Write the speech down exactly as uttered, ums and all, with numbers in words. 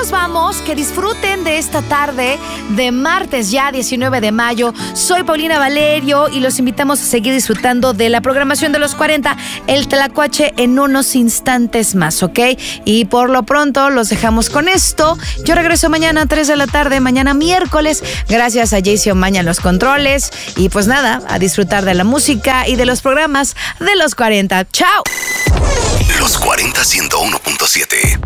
nos vamos. Que disfruten de esta tarde de martes ya diecinueve de mayo. Soy Paulina Valerio y los invitamos a seguir disfrutando de la programación de los cuarenta, el Tlacuache, en unos instantes más, ¿ok? Y por lo pronto los dejamos con esto. Yo regreso mañana a tres de la tarde, mañana miércoles. Gracias a Jaycee Omaña en los controles. Y pues nada, a disfrutar de la música y de los programas de los cuarenta. ¡Chao! Los cuarenta ciento uno punto siete.